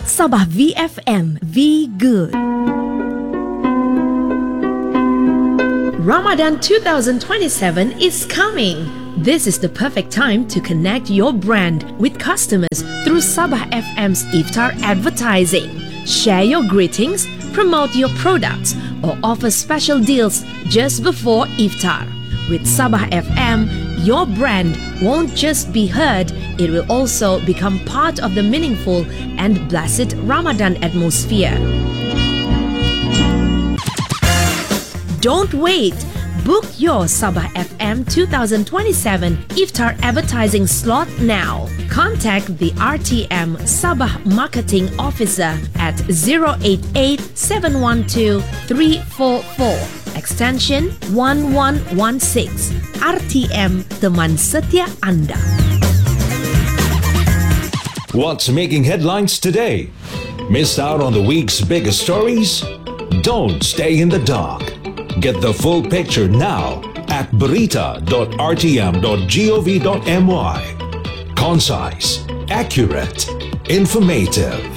Sabah VFM, Be Good. Ramadan 2027 is coming. This is the perfect time to connect your brand with customers through Sabah FM's Iftar advertising. Share your greetings, promote your products, or offer special deals just before Iftar. With Sabah FM, your brand won't just be heard, it will also become part of the meaningful and blessed Ramadan atmosphere. Don't wait! Book your Sabah FM 2027 Iftar advertising slot now. Contact the RTM Sabah Marketing Officer at 088-712-344, extension 1116. RTM, teman setia Anda. What's making headlines today? Missed out on the week's biggest stories? Don't stay in the dark. Get the full picture now at barita.rtm.gov.my. Concise, accurate, informative.